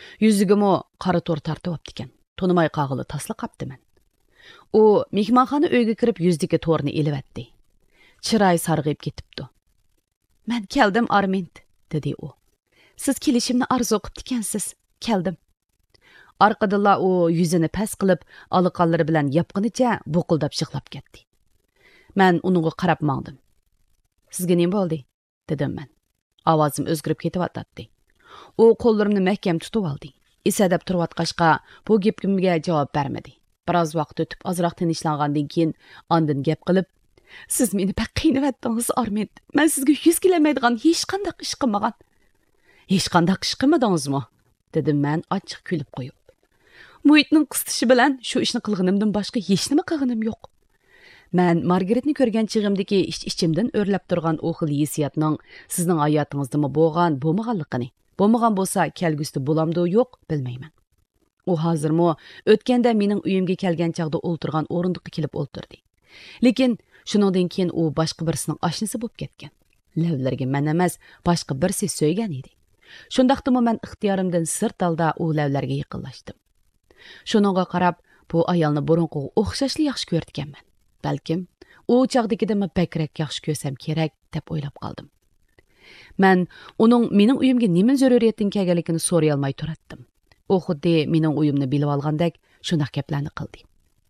Yüzügümü qara tor tartib aptikan. Tonumay qağılı tasla qaptiman. O mehmonxona uyga kirib yüzdagi torni elivatdi. Chiroyi sarg'ayib ketibdi. "Men keldim, Armand", dedi u. "Siz kelishimni arzu qilibdikansiz. Keldim." Arqadilla o yuzini past qilib, aloqalari bilan yapqinicha bo'qildab shiqlab ketdi. Men uningga qarab mangdim. "Sizga nima bo'ldi?" dedim men. Ovozim o'zgarib ketyapti. U qo'llarimni mahkam tutib oldi. Isadab turayotqachqa bu gapimga javob bermadi. Biroz vaqt o'tib ozroq tinchlangandan keyin ondan gap qilib, "Siz meni paq qiynayotdingiz, Armand. Men sizga yuz kelmaydigan hech qanday ish qilmagan." "Hech qanday ish qilmadingizmi?" dedim men ochiq kulib qo'yib. "Muhitning qisitishi bilan shu ishni qilganimdan boshqa hech nima qilganim yo'q." Men Margaretni ko'rgan chig'imdagi ichimdan o'rlab turgan o xil hissiyotning sizning hayotingizda bo'lmaganligini, bo'lmagan bo'lsa kelgusida bo'lamdi yo'q bilmayman. U hozirmi o'tganda mening uyimga kelgan chaqda o'ltirgan o'rindiqqa kelib o'ltirdi. Lekin shuningdan keyin u boshqa birisining oshnasi bo'lib ketgan. Lavlarga men emas, boshqa birisi so'ygan edi. Shundaqdimi men ixtiyorimdan sirt holda u lavlarga yaqinlashdim. Shuningga qarab, bu ayolni burunqiga o'xshashli yaxshi ko'rganman. Balkim u chaqdagidimi bakrak yaxshi ko'rsam kerak deb o'ylab qoldim. Men uning mening uyimga nima zaruriyatdan kelganligini so'ray olmay turatdim. U xuddi mening uyimni bilib olgandek shunday gaplarni qildi.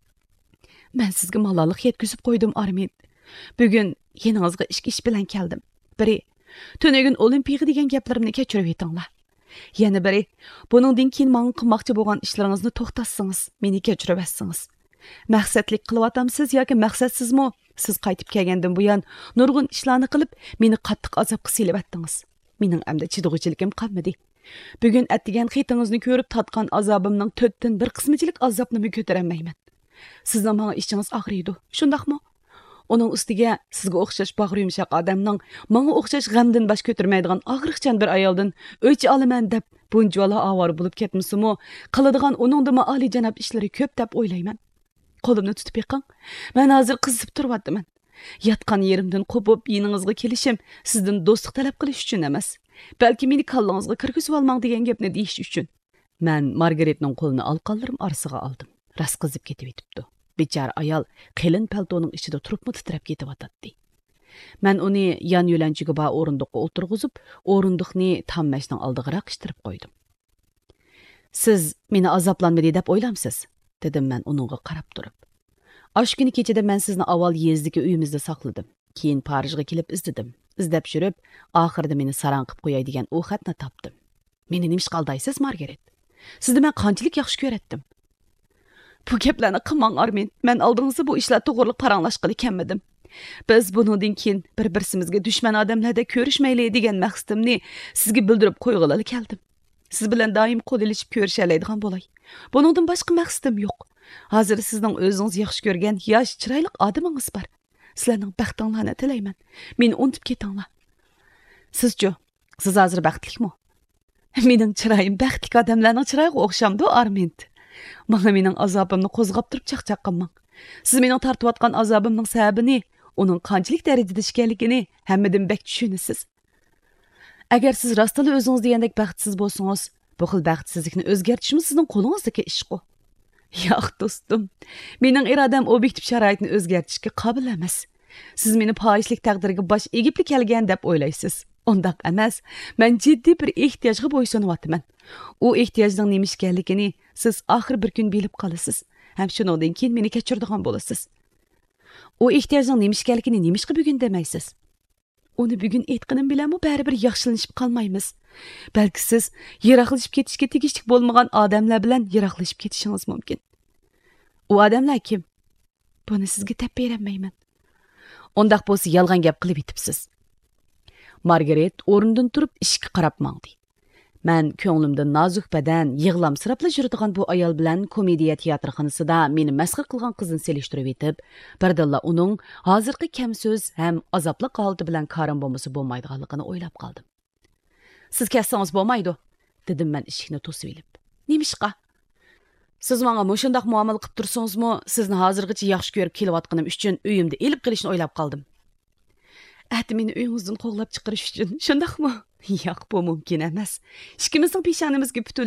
"Men sizga malollik yetkazib qo'ydim, Armand. Bugun yeningizga ish bilan keldim. Biri, tunugun olimpiyaga degan gaplarimni kechirib yetinglar. Yana biri, buningdan keyin menga qilmoqchi bo'lgan ishlaringizni to'xtatsangiz, meni kechirib etsangiz. Maqsadlik qilyapamsiz yoki maqsadsizmi? Siz qaytib kelgandan buyon nurg'un ishlarni qilib, meni qattiq azobga silyaptingiz. Mening amda chidag'uchiligim qolmadi. Bugun atdigan xitingizni ko'rib tatgan azobimning 4dan 1 qismichilik azobni ko'taramayman. Sizning menga ishingiz og'riydi. Shundaqmi? Uning ustiga sizga o'xshash bag'ri yumshoq odamning menga o'xshash g'amdan bosh ko'tarmaydigan og'riqchan bir ayoldan o'ch olaman deb bunjvala avor bo'lib ketmisimi? Qiladigan uningdimi oliyjanob ishlari ko'p deb o'ylayman. Qo'limni tutib yiqing. Men hozir qizib turyapman. Yatgan yerimdan qopib yiningizga kelishim sizdan do'stlik talab qilish uchun emas. Balki meni kallangizga kirgizib olmang degan gapni deyish uchun. Men Margaretning qo'lini alqonlarim orasiga oldim. Ras qizib ketib yetibdi. Bechora ayol qilin paltoning ichida turibmi titrab ketyapti. Men uni yon yo'lanchiga ba o'rindiqqa o'tirg'izib, o'rindiqni tammashning oldig'iroq ishtirib qo'ydim. "Siz meni azoblanmadi deb o'ylamsiz?" dedim men uningga qarab turib. "Osh kuni kechada men sizni avval yezdagi uyimizda saqladim. Keyin Parijga kelib izladim. Izlab yurib, oxirida meni saran qilib qo'yay degan u xatni topdim. Meni nimish qaldaysiz, Margaret? Sizni men qanchalik yaxshi ko'ratdim. Bu gaplarni qilmang, Armand. Men oldingizda bu ishlar to'g'riliq paranglashqili kelmadim. Biz buningdan keyin bir-birsimizga dushman odamlarda ko'rishmayli degan maqsadimni sizga bildirib qo'yg'ilali keldim. Siz bilan doim qo'l ilishib ko'rishalaydigan bo'lay. Buningdan boshqa maqsadim yo'q. Hozir sizning o'zingiz yaxshi ko'rgan yosh, chiroyli odamingiz bor. Sizlarning baxtinglarni tilayman. Meni unutib ketinglar. Sizchi, siz hozir baxtlikmi? Mening chiroyim baxtli odamlarning chiroyiga o'xshamdi, Armand. Menga mening azobimni qo'zg'ab turib chaqchaq qilmang. Siz mening tortayotgan azobimning sababini, uning qanchalik darajada ekanligini hammadan bak tushunasiz. Agar siz rostla o'zingiz degandek baxtsiz bo'lsangiz, bu xil baxtsizlikni o'zgartirishmi sizning qo'lingizdagi ish-ku. Yo'q, do'stim. Mening irodam obyektiv sharoitni o'zgartirishga qobil emas. Siz meni fohishlik taqdiriga bosh egib kelgan deb o'ylaysiz. Undaq emas. Men jiddiy bir ehtiyojga bo'ysunyapman. U ehtiyojning nima ekanligini siz oxir bir kun bilib qolasiz. Ham shundan keyin meni kechiradigan bo'lasiz. U ehtiyojning nima ekanligini nimishqa bugun demaysiz. Uni bugun aytganim bilanmi baribir yaxshilanishib qolmaymiz. Balki siz yiroqlashib ketishga tegishli bo'lmagan odamlar bilan yiroqlashib ketishingiz mumkin. U odamlar kim? Buni sizga deb bermayman. Undaq bo'lsa yolg'on gap qilib yetibsiz. Margaret o'rnidan turib ishga qarab mangdi. Men ko'nglimda nozuk badan, yig'lamsirab yuradigan bu ayol bilan komediya teatrxonasida meni masxar qilgan qizni selishtirib etib, birdilla uning hozirgi kam so'z ham azobli holati bilan karim bo'lmasa bo'lmaydiganligini o'ylab qoldim. "Siz kelsangiz bo'lmaydi", dedim men eshikni to'sib olib. "Nimishqa? Siz menga mushundaq muomala qilib tursangizmi, sizni hozirgacha yaxshi ko'rib kelayotganim uchun uyimda elib qilishni o'ylab qoldim." "Ati meni uyingizdan qo'g'lab chiqarish uchun, shundaqmi?" "Yo'q, bu mumkin emas. Ikkimizning peshonamizga